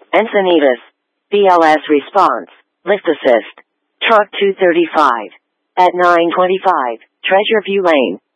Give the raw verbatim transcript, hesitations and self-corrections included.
Encinitas. B L S response. Lift assist. Truck two thirty-five. At nine twenty-five, Treasure View Lane.